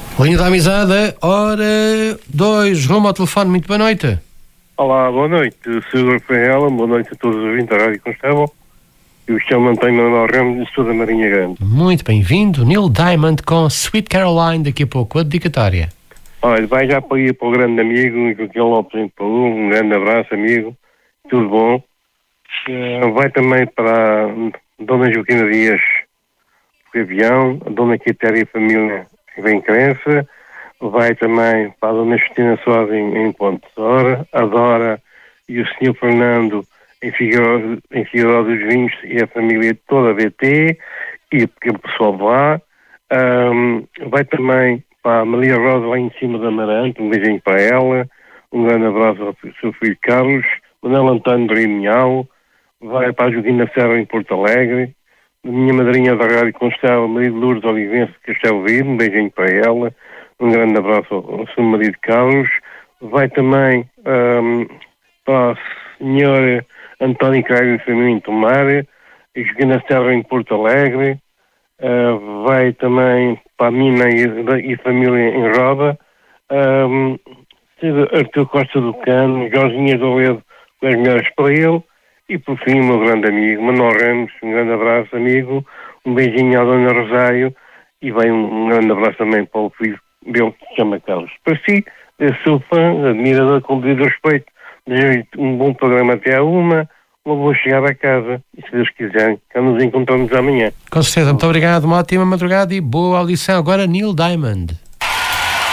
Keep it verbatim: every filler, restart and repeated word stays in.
Linha da Amizade, hora dois, rumo ao telefone, muito boa noite. Olá, boa noite, senhor Rafael, boa noite a todos os ouvintes da Rádio Constável. Eu chamo António Manuel Ramos e sou da Marinha Grande. Muito bem-vindo, Neil Diamond com Sweet Caroline, daqui a pouco, a dedicatória. Olha, vai já para ir para o grande amigo, Joaquim Lopes em Paú, um grande abraço, amigo, tudo bom. Uh, vai também para a Dona Joaquina Dias, Gavião, a Dona Quitéria e família em Crença, vai também para a Dona Justina Soares em, em Ponte Sora, a Dora e o senhor Fernando em Figueiró, em Figueiró dos Vinhos e a família toda a B T e o pessoal de lá. Um, vai também para a Maria Rosa lá em cima da Amarante, um beijinho para ela, um grande abraço ao seu filho Carlos, Manuel António de Riminhal, vai para a Joaquina Serra em Porto Alegre, a minha madrinha da Rádio Constável, Maria de Lourdes Olivense Castelo Vivo, um beijinho para ela, um grande abraço ao, ao seu marido Carlos, vai também um, para a senhora António Craig e família em Tomar, a Joaquina Serra em Porto Alegre, uh, vai também para a Mina e, e família em Roda, um, Artur Costa do Cano, Jorginho Doledo, com as melhores para ele, e por fim o meu grande amigo, Manuel Ramos, um grande abraço, amigo, um beijinho à Dona Rosário, e vai um, um grande abraço também para o filho dele que se chama Carlos. Para si, eu sou fã, admirador, com devido respeito, desejo um bom programa até à uma, uma boa chegada a casa, e se Deus quiser, cá nos encontramos amanhã. Com certeza, muito obrigado, uma ótima madrugada e boa audição. Agora Neil Diamond.